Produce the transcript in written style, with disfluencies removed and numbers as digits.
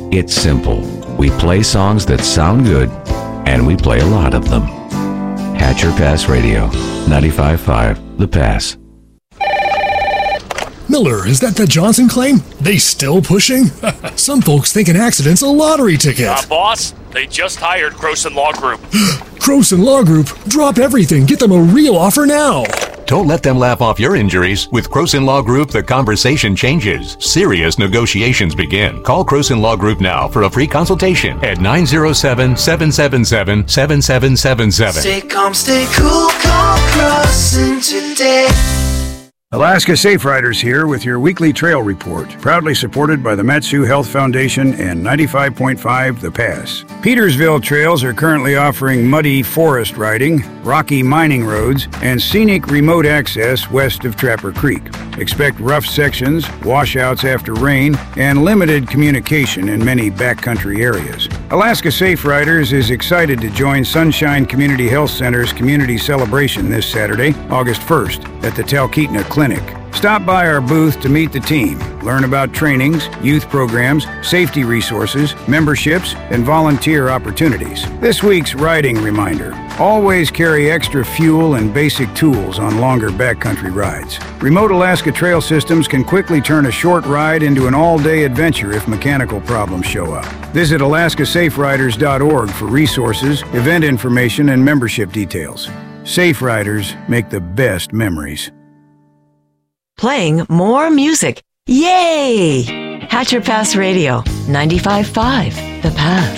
It's simple. We play songs that sound good, and we play a lot of them. Hatcher Pass Radio, 95.5 The Pass. Miller, is that the Johnson claim? They still pushing? Some folks think an accident's a lottery ticket. Boss, they just hired Croson Law Group. Croson Law Group? Drop everything. Get them a real offer now. Don't let them laugh off your injuries. With Croson Law Group, the conversation changes. Serious negotiations begin. Call Croson Law Group now for a free consultation at 907-777-7777. Stay calm, stay cool, call Croson today. Alaska Safe Riders here with your weekly trail report, proudly supported by the Mat-Su Health Foundation and 95.5 The Pass. Petersville trails are currently offering muddy forest riding, rocky mining roads, and scenic remote access west of Trapper Creek. Expect rough sections, washouts after rain, and limited communication in many backcountry areas. Alaska Safe Riders is excited to join Sunshine Community Health Center's community celebration this Saturday, August 1st, at the Talkeetna Clinic. Stop by our booth to meet the team, learn about trainings, youth programs, safety resources, memberships, and volunteer opportunities. This week's riding reminder: always carry extra fuel and basic tools on longer backcountry rides. Remote Alaska Trail Systems can quickly turn a short ride into an all-day adventure if mechanical problems show up. Visit alaskasaferiders.org for resources, event information, and membership details. Safe Riders make the best memories. Playing more music. Yay! Hatcher Pass Radio, 95.5 The Pass.